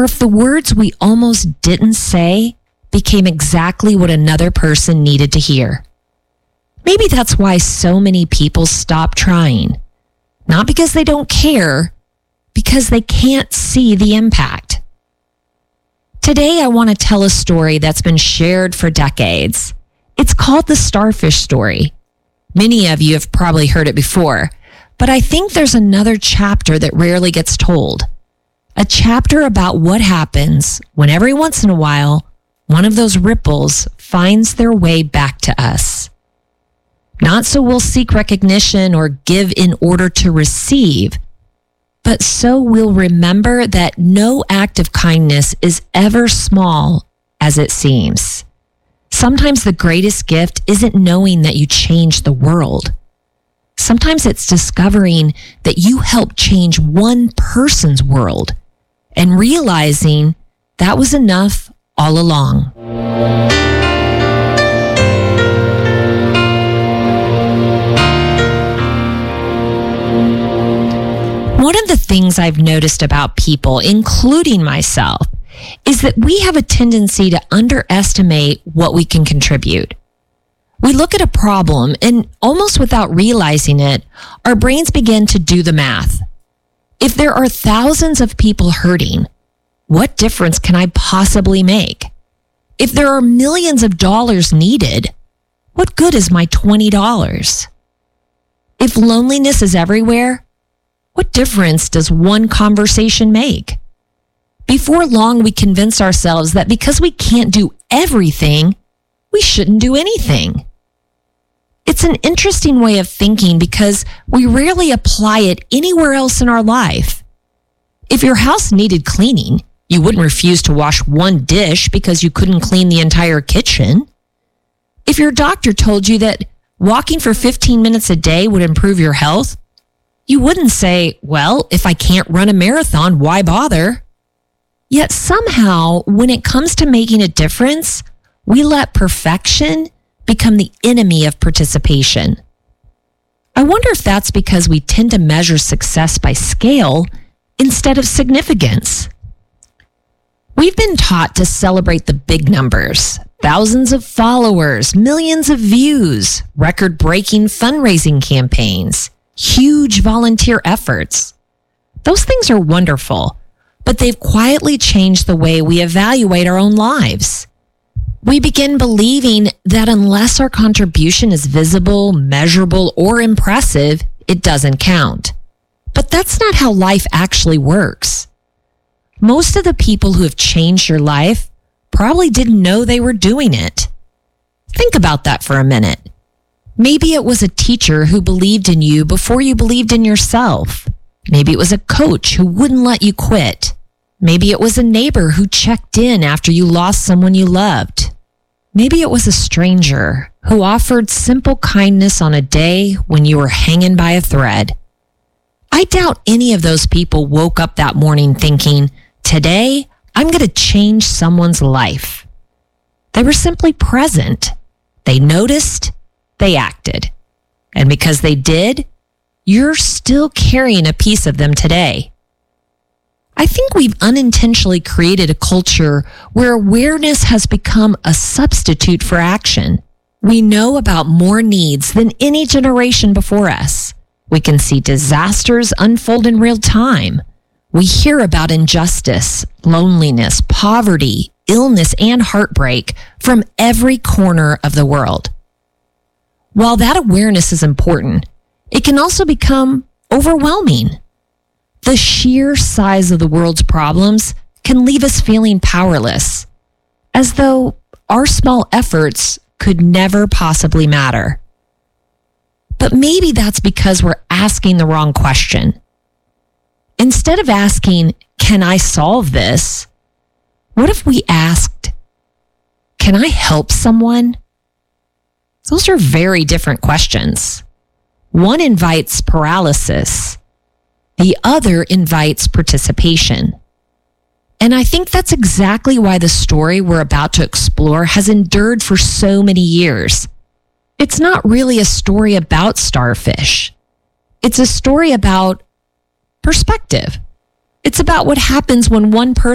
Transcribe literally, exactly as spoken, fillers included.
if the words we almost didn't say became exactly what another person needed to hear. Maybe that's why so many people stop trying. Not because they don't care, because they can't see the impact. Today, I want to tell a story that's been shared for decades. It's called the Starfish Story. Many of you have probably heard it before, but I think there's another chapter that rarely gets told. A chapter about what happens when every once in a while, one of those ripples finds their way back to us. Not so we'll seek recognition or give in order to receive, but so we'll remember that no act of kindness is ever small as it seems. Sometimes the greatest gift isn't knowing that you changed the world. Sometimes it's discovering that you helped change one person's world and realizing that was enough all along. One of the things I've noticed about people, including myself, is that we have a tendency to underestimate what we can contribute. We look at a problem and almost without realizing it, our brains begin to do the math. If there are thousands of people hurting, what difference can I possibly make? If there are millions of dollars needed, what good is my twenty dollars? If loneliness is everywhere, what difference does one conversation make? Before long, we convince ourselves that because we can't do everything, we shouldn't do anything. It's an interesting way of thinking because we rarely apply it anywhere else in our life. If your house needed cleaning, you wouldn't refuse to wash one dish because you couldn't clean the entire kitchen. If your doctor told you that walking for fifteen minutes a day would improve your health, you wouldn't say, well, if I can't run a marathon, why bother? Yet somehow, when it comes to making a difference, we let perfection become the enemy of participation. I wonder if that's because we tend to measure success by scale instead of significance. We've been taught to celebrate the big numbers, thousands of followers, millions of views, record-breaking fundraising campaigns, huge volunteer efforts. Those things are wonderful, but they've quietly changed the way we evaluate our own lives. We begin believing that unless our contribution is visible, measurable, or impressive, it doesn't count. But that's not how life actually works. Most of the people who have changed your life probably didn't know they were doing it. Think about that for a minute. Maybe it was a teacher who believed in you before you believed in yourself. Maybe it was a coach who wouldn't let you quit. Maybe it was a neighbor who checked in after you lost someone you loved. Maybe it was a stranger who offered simple kindness on a day when you were hanging by a thread. I doubt any of those people woke up that morning thinking, today I'm going to change someone's life. They were simply present. They noticed, they acted. And because they did, you're still carrying a piece of them today. I think we've unintentionally created a culture where awareness has become a substitute for action. We know about more needs than any generation before us. We can see disasters unfold in real time. We hear about injustice, loneliness, poverty, illness, and heartbreak from every corner of the world. While that awareness is important, it can also become overwhelming. The sheer size of the world's problems can leave us feeling powerless, as though our small efforts could never possibly matter. But maybe that's because we're asking the wrong question. Instead of asking, can I solve this? What if we asked, can I help someone? Those are very different questions. One invites paralysis. The other invites participation. And I think that's exactly why the story we're about to explore has endured for so many years. It's not really a story about starfish. It's a story about perspective. It's about what happens when one person